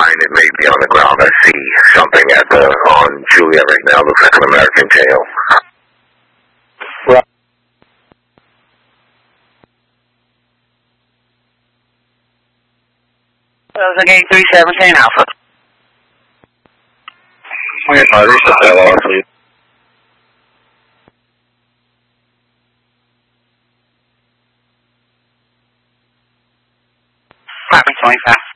behind it, maybe on the ground. I see something on Julia right now. Looks like an American tail. Right. Again, 317 Alpha. Okay, reset that lower, please. Copy 25.